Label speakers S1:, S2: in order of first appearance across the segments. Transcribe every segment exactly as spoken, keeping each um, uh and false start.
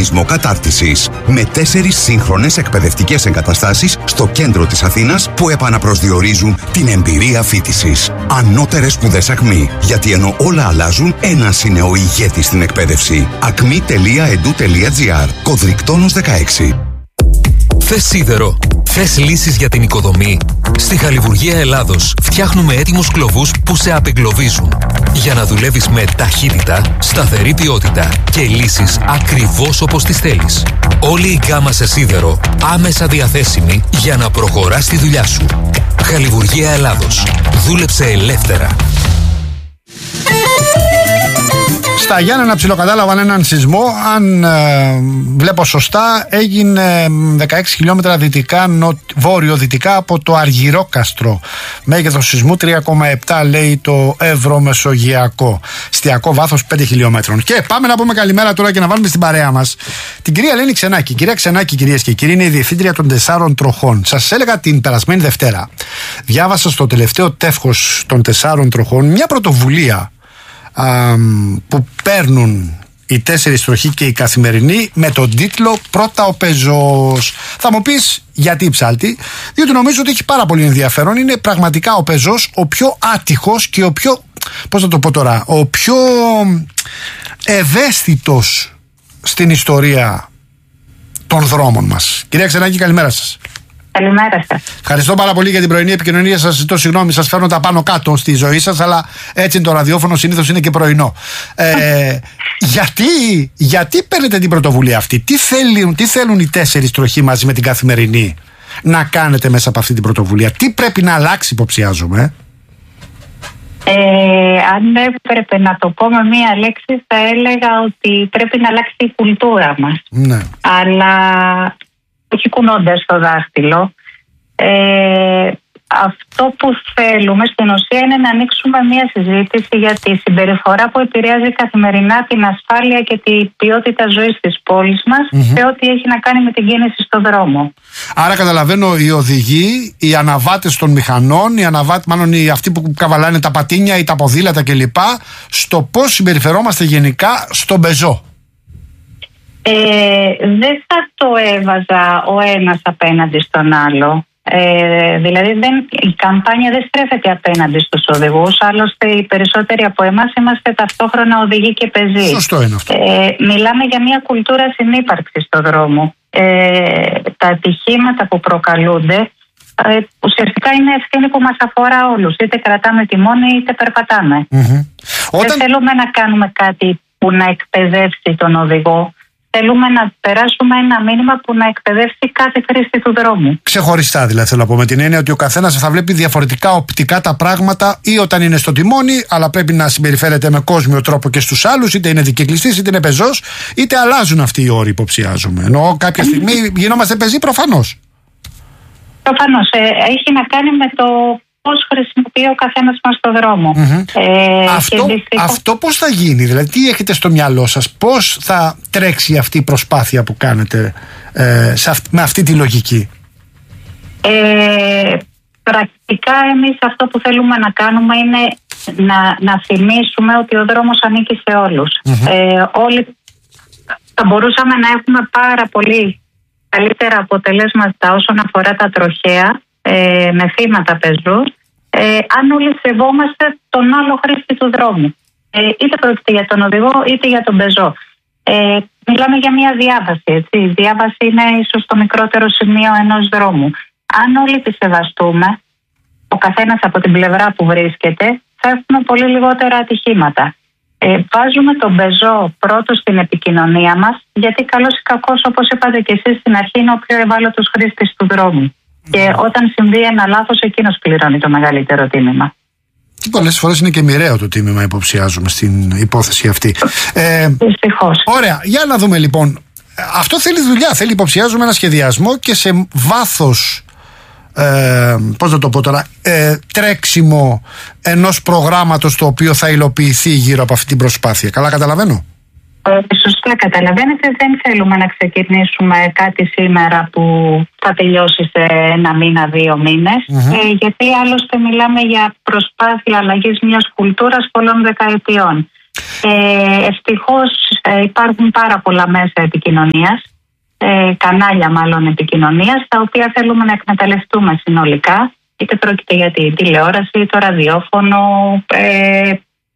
S1: οργανισμό κατάρτισης. Με τέσσερις σύγχρονες εκπαιδευτικές εγκαταστάσεις στο κέντρο της Αθήνας που επαναπροσδιορίζουν την εμπειρία φοιτησης. Ανώτερες σπουδές ΑΚΜΗ. Γιατί ενώ όλα αλλάζουν, ένας είναι ο ηγέτης στην εκπαίδευση. ακμή τελεία ed τελεία gr. Κωδρικτόνος δεκαέξι.
S2: Θες σίδερο? Θες λύσεις για την οικοδομή? Στη Χαλιβουργία Ελλάδος φτιάχνουμε έτοιμους κλωβούς που σε απεγκλωβίζουν. Για να δουλεύεις με ταχύτητα, σταθερή ποιότητα και λύσεις ακριβώς όπως τις θέλεις. Όλη η γκάμα σε σίδερο άμεσα διαθέσιμη για να προχωράς τη δουλειά σου. Χαλιβουργία Ελλάδος. Δούλεψε ελεύθερα.
S3: Στα Γιάννενα ψιλοκατάλαβαν έναν σεισμό. Αν ε, βλέπω σωστά, έγινε δεκαέξι χιλιόμετρα δυτικά, βόρειο-δυτικά από το Αργυρόκαστρο. Μέγεθος σεισμού τρία κόμμα επτά, λέει το Ευρωμεσογειακό. Στιακό βάθος πέντε χιλιόμετρων. Και πάμε να πούμε καλημέρα τώρα και να βάλουμε στην παρέα μας την κυρία Ελένη Ξενάκη. Η κυρία Ξενάκη, κυρίες και κύριοι, είναι η διευθύντρια των τεσσάρων τροχών. Σας έλεγα την περασμένη Δευτέρα. Διάβασα στο τελευταίο τεύχος των τεσσάρων τροχών μια πρωτοβουλία Α, που παίρνουν οι τέσσερις τροχοί και οι καθημερινοί με τον τίτλο «Πρώτα ο πεζός». Θα μου πεις γιατί ψάλτη? Διότι νομίζω ότι έχει πάρα πολύ ενδιαφέρον. Είναι πραγματικά ο πεζός ο πιο άτυχος και ο πιο, πώς θα το πω τώρα, ο πιο ευαίσθητος στην ιστορία των δρόμων μας. Κυρία Ξενάκη, καλημέρα σας.
S4: Καλημέρα σας.
S3: Ευχαριστώ πάρα πολύ για την πρωινή επικοινωνία σας. Ζητώ συγγνώμη, σας φέρνω τα πάνω κάτω στη ζωή σας, αλλά έτσι είναι το ραδιόφωνο, συνήθως είναι και πρωινό. Ε, γιατί, γιατί παίρνετε την πρωτοβουλία αυτή? Τι θέλουν, τι θέλουν οι τέσσερις τροχοί μαζί με την καθημερινή να κάνετε μέσα από αυτή την πρωτοβουλία? Τι πρέπει να αλλάξει, υποψιάζομαι?
S4: Ε, αν έπρεπε να το πω με μία λέξη, θα έλεγα ότι πρέπει να αλλάξει η κουλτούρα μας.
S3: Ναι.
S4: Αλλά όχι κουνώντας το δάχτυλο. Ε, αυτό που θέλουμε στην ουσία είναι να ανοίξουμε μία συζήτηση για τη συμπεριφορά που επηρεάζει καθημερινά την ασφάλεια και την ποιότητα ζωής της πόλης μας, mm-hmm. σε ό,τι έχει να κάνει με την κίνηση στον δρόμο.
S3: Άρα καταλαβαίνω, οι οδηγοί, οι αναβάτες των μηχανών, οι αναβάτες, μάλλον οι αυτοί που καβαλάνε τα πατίνια ή τα ποδήλατα κλπ, στο πώς συμπεριφερόμαστε γενικά στον πεζό.
S4: Ε, δεν θα το έβαζα ο ένας απέναντι στον άλλο. Ε, δηλαδή δεν, η καμπάνια δεν στρέφεται απέναντι στους οδηγούς. Άλλωστε οι περισσότεροι από εμάς είμαστε ταυτόχρονα οδηγοί και πεζοί.
S3: Σωστό είναι αυτό.
S4: Ε, μιλάμε για μια κουλτούρα συνύπαρξης στον δρόμο. Ε, τα ατυχήματα που προκαλούνται ε, ουσιαστικά είναι ευθύνη που μας αφορά όλους. Είτε κρατάμε τιμόνι είτε περπατάμε.
S3: Mm-hmm. Όταν...
S4: Δεν θέλουμε να κάνουμε κάτι που να εκπαιδεύσει τον οδηγό. Θέλουμε να περάσουμε ένα μήνυμα που να εκπαιδεύσει κάθε χρήστη του δρόμου. Ξεχωριστά,
S3: δηλαδή, θέλω να πω, με την έννοια ότι ο καθένας θα βλέπει διαφορετικά οπτικά τα πράγματα ή όταν είναι στο τιμόνι, αλλά πρέπει να συμπεριφέρεται με κόσμιο τρόπο και στους άλλους, είτε είναι δικαικλιστής, είτε είναι πεζός, είτε αλλάζουν αυτοί οι όροι, υποψιάζομαι. Ενώ κάποια στιγμή γινόμαστε πεζοί, προφανώς.
S4: Προφανώς. Ε, έχει να κάνει με το πώς χρησιμοποιεί ο καθένας μας στον δρόμο.
S3: Mm-hmm.
S4: Ε,
S3: αυτό,
S4: δυστυχώς...
S3: αυτό πώς θα γίνει, δηλαδή τι έχετε στο μυαλό σας, πώς θα τρέξει αυτή η προσπάθεια που κάνετε ε, σε αυ, με αυτή τη λογική?
S4: Ε, πρακτικά εμείς αυτό που θέλουμε να κάνουμε είναι να, να θυμίσουμε ότι ο δρόμος ανήκει σε όλους. Mm-hmm. Ε, όλοι θα μπορούσαμε να έχουμε πάρα πολύ καλύτερα αποτελέσματα όσον αφορά τα τροχαία, Ε, με θύματα πεζού, ε, αν όλοι σεβόμαστε τον άλλο χρήστη του δρόμου. Ε, είτε πρόκειται για τον οδηγό είτε για τον πεζό. Ε, μιλάμε για μια διάβαση. Έτσι. Η διάβαση είναι ίσως το μικρότερο σημείο ενός δρόμου. Αν όλοι τη σεβαστούμε, ο καθένας από την πλευρά που βρίσκεται, θα έχουμε πολύ λιγότερα ατυχήματα. Ε, βάζουμε τον πεζό πρώτο στην επικοινωνία μας, γιατί καλός ή κακός, όπως είπατε και εσείς στην αρχή, είναι ο πιο ευάλωτος χρήστης του δρόμου. Και όταν συμβεί ένα λάθος, εκείνος πληρώνει το μεγαλύτερο τίμημα.
S3: Και πολλές φορές είναι και μοιραίο το τίμημα, υποψιάζομαι, στην υπόθεση αυτή. Ε,
S4: Δυστυχώς.
S3: Ωραία, για να δούμε λοιπόν. Αυτό θέλει δουλειά, θέλει, υποψιάζομαι, ένα σχεδιασμό και σε βάθος, ε, πώς να το πω τώρα, ε, τρέξιμο ενός προγράμματος το οποίο θα υλοποιηθεί γύρω από αυτή την προσπάθεια. Καλά καταλαβαίνω?
S4: Ε, σωστά καταλαβαίνετε, δεν θέλουμε να ξεκινήσουμε κάτι σήμερα που θα τελειώσει σε ένα μήνα, δύο μήνες, mm-hmm. ε, γιατί άλλωστε μιλάμε για προσπάθεια αλλαγής μιας κουλτούρας πολλών δεκαετιών. Ε, ευτυχώς ε, υπάρχουν πάρα πολλά μέσα επικοινωνίας, ε, κανάλια μάλλον επικοινωνίας, τα οποία θέλουμε να εκμεταλλευτούμε συνολικά, είτε πρόκειται για τη τηλεόραση, το ραδιόφωνο, ε,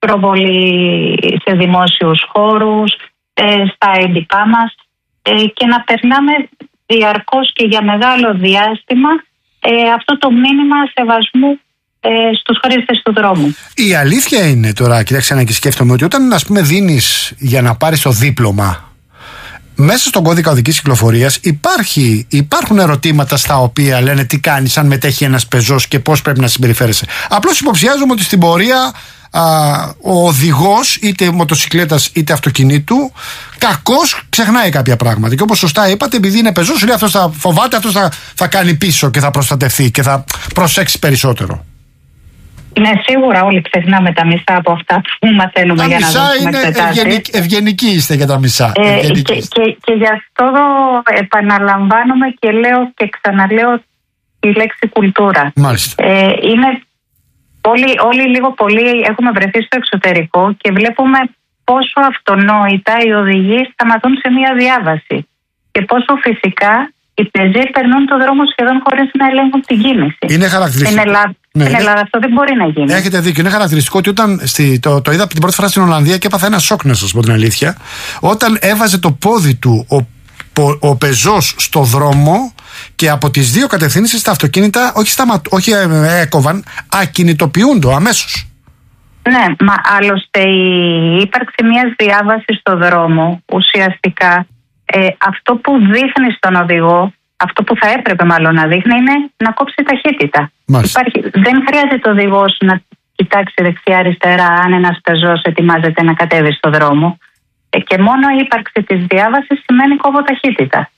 S4: προβολή σε δημόσιους χώρους, ε, στα έντυπά μας, ε, και να περνάμε διαρκώς και για μεγάλο διάστημα ε, αυτό το μήνυμα σεβασμού ε, στους χρήστες του δρόμου. Η
S3: αλήθεια είναι τώρα, κοιτάξτε να και σκέφτομαι, ότι όταν ας πούμε δίνεις για να πάρεις το δίπλωμα, μέσα στον κώδικα οδικής κυκλοφορίας υπάρχει, υπάρχουν ερωτήματα στα οποία λένε τι κάνεις αν μετέχει ένας πεζός και πώς πρέπει να συμπεριφέρεσαι. Απλώς υποψιάζομαι ότι στην πορεία α, ο οδηγός είτε μοτοσυκλέτας είτε αυτοκινήτου κακώς ξεχνάει κάποια πράγματα. Και όπως σωστά είπατε, επειδή είναι πεζός, λέει αυτός θα φοβάται, αυτός θα, θα κάνει πίσω και θα προστατευτεί και θα προσέξει περισσότερο.
S4: Ναι, σίγουρα όλοι ξεχνάμε τα μισά από αυτά που μαθαίνουμε για να δώσουμε εξετάσεις.
S3: Ευγενικοί, ευγενικοί είστε για τα μισά.
S4: Ε, και, και, και γι' αυτό επαναλαμβάνομαι και λέω και ξαναλέω τη λέξη κουλτούρα.
S3: Μάλιστα.
S4: Ε, είναι όλοι, όλοι λίγο πολύ έχουμε βρεθεί στο εξωτερικό και βλέπουμε πόσο αυτονόητα οι οδηγοί σταματούν σε μία διάβαση και πόσο φυσικά οι πεζοί περνούν το δρόμο σχεδόν χωρίς να ελέγχουν την κίνηση.
S3: Είναι χαρακτηριστικό.
S4: Στην Ελλάδα, ναι, στην Ελλάδα αυτό δεν μπορεί να γίνει.
S3: Έχετε δίκιο. Είναι χαρακτηριστικό ότι όταν στη, το, το είδα την πρώτη φορά στην Ολλανδία και έπαθα ένα σοκ, να σας πω την αλήθεια. Όταν έβαζε το πόδι του ο, ο, ο πεζός στο δρόμο και από τις δύο κατευθύνσεις τα αυτοκίνητα όχι, σταμα, όχι ε, έκοβαν, ακινητοποιούνται αμέσως.
S4: Ναι, μα άλλωστε η ύπαρξη μιας διάβασης στο δρόμο ουσιαστικά ε, αυτό που δείχνει στον οδηγό, αυτό που θα έπρεπε μάλλον να δείχνει, είναι να κόψει ταχύτητα. Υπάρχει, δεν χρειάζεται ο οδηγός να κοιτάξει δεξιά-αριστερά αν ένας πεζός ετοιμάζεται να κατέβει στο δρόμο. Ε, και μόνο η ύπαρξη της διάβασης σημαίνει κόβω ταχύτητα.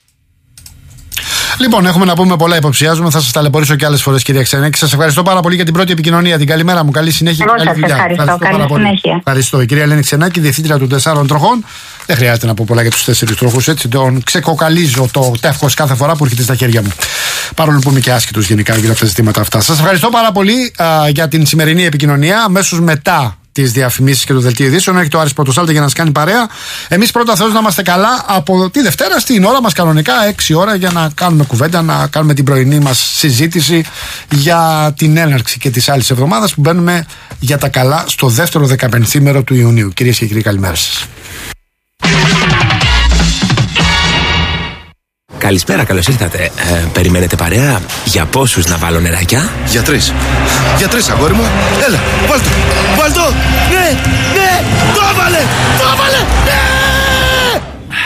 S3: Λοιπόν, έχουμε να πούμε πολλά, υποψιάζουμε. Θα σας ταλαιπωρήσω και άλλες φορές, κυρία Ξενέκη. Σας ευχαριστώ πάρα πολύ για την πρώτη επικοινωνία. Την καλημέρα μου. Καλή συνέχεια.
S4: Εγώ
S3: καλή
S4: σας
S3: δουλειά.
S4: ευχαριστώ. Ευχαριστώ καλή
S3: πάρα
S4: συνέχεια.
S3: Πολύ. Ευχαριστώ. Η κυρία Ελένη Ξενάκη, διευθύντρια των τεσσάρων τροχών. Δεν χρειάζεται να πω πολλά για τους τέσσερις τροχούς. Έτσι τον ξεκοκαλίζω το τεύχος κάθε φορά που έρχεται στα χέρια μου. Παρόλο που είμαι και άσχετος γενικά για αυτά τα ζητήματα αυτά. Σας ευχαριστώ πάρα πολύ α, για την σημερινή επικοινωνία. Αμέσως μετά τις διαφημίσεις και το δελτίο ειδήσεων έχει το Άρης Πρωτοσάλτη για να σας κάνει παρέα. Εμείς πρώτα Θεός να είμαστε καλά από τη Δευτέρα στην ώρα μας κανονικά έξι ώρα για να κάνουμε κουβέντα, να κάνουμε την πρωινή μας συζήτηση για την έναρξη και της άλλης εβδομάδας που μπαίνουμε για τα καλά στο δεύτερο δεκαπενθήμερο του Ιουνίου. Κυρίες και κύριοι, καλημέρα σας.
S5: Καλησπέρα, καλώς ήρθατε. Ε, περιμένετε παρέα? Για πόσους να βάλω νεράκια?
S6: Για τρεις. Για τρεις, αγόρι μου. Έλα, βάλ' το. Βάλ' το. Ναι, ναι, το έβαλε, το έβαλε, ναι.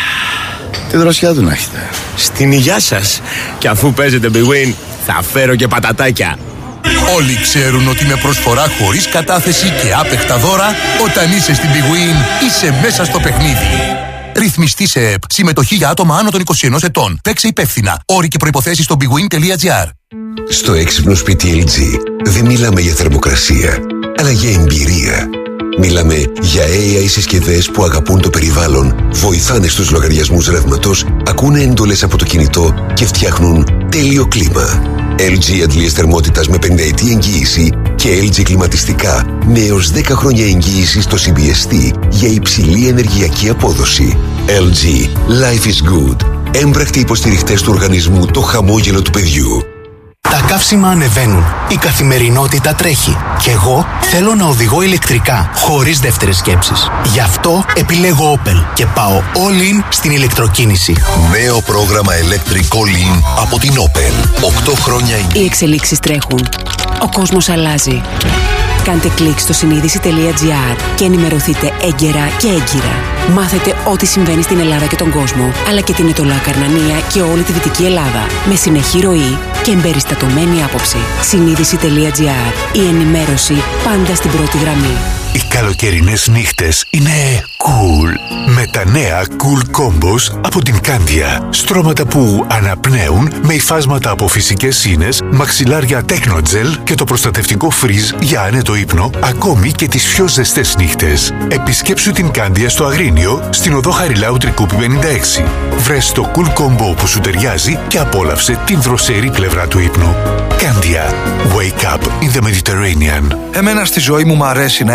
S6: Τι δροσιά του να έχετε.
S5: Στην υγειά σας. Και αφού παίζετε Big Win, θα φέρω και πατατάκια.
S7: Όλοι ξέρουν ότι με προσφορά χωρίς κατάθεση και άπεχτα δώρα, όταν είσαι στην Big Win, είσαι μέσα στο παιχνίδι. Ρυθμιστή σε ΕΠ. Συμμετοχή για άτομα άνω των είκοσι ενός ετών. Παίξε υπεύθυνα. Όροι και προϋποθέσεις στο big win τελεία gr.
S8: Στο έξυπνο σπίτι ελ τζι δεν μιλάμε για θερμοκρασία, αλλά για εμπειρία. Μιλάμε για έι άι συσκευές που αγαπούν το περιβάλλον, βοηθάνε στους λογαριασμούς ρεύματος, ακούνε εντολές από το κινητό και φτιάχνουν τέλειο κλίμα. ελ τζι αντλίες θερμότητας με πενταετή εγγύηση και ελ τζι κλιματιστικά με έως δέκα χρόνια εγγύηση στο σι μπι ες τι για υψηλή ενεργειακή απόδοση. ελ τζι. Life is good. Έμπρακτοι υποστηριχτές του οργανισμού Το Χαμόγελο του Παιδιού.
S9: Τα καύσιμα ανεβαίνουν. Η καθημερινότητα τρέχει. Κι εγώ θέλω να οδηγώ ηλεκτρικά, χωρίς δεύτερες σκέψεις. Γι' αυτό επιλέγω Opel και πάω all in στην ηλεκτροκίνηση.
S8: Νέο πρόγραμμα Electric All In από την Opel. οκτώ χρόνια.
S10: Οι εξελίξεις τρέχουν. Ο κόσμος αλλάζει. Κάντε κλικ στο συνείδηση τελεία gr και ενημερωθείτε έγκαιρα και έγκυρα. Μάθετε ό,τι συμβαίνει στην Ελλάδα και τον κόσμο, αλλά και την Ετωλά Καρνανία και όλη τη Δυτική Ελλάδα. Με συνεχή ροή και εμπεριστατωμένη άποψη. συνείδηση τελεία gr. Η ενημέρωση πάντα στην πρώτη γραμμή.
S11: Οι καλοκαιρινές νύχτες είναι cool. Με τα νέα Cool Combos από την Candia. Στρώματα που αναπνέουν με υφάσματα από φυσικές σύνες, μαξιλάρια Technogel και το προστατευτικό φριζ για άνετο ύπνο, ακόμη και τις πιο ζεστές νύχτες. Επισκέψου την Candia στο Αγρίνιο, στην οδό Χαριλάου Τρικούπη πενήντα έξι. Βρες το Cool Combo που σου ταιριάζει και απόλαυσε την δροσερή πλευρά του ύπνου. Candia. Wake up in the Mediterranean.
S6: Εμένα στη ζωή μου μ' αρέσει να έχω πρόοδο.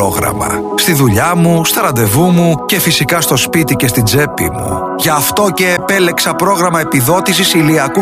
S12: πρόγραμμα. Στη δουλειά μου, στα ραντεβού μου και φυσικά στο σπίτι και στην τσέπη μου. Γι' αυτό και επέλεξα πρόγραμμα επιδότησης ηλιακού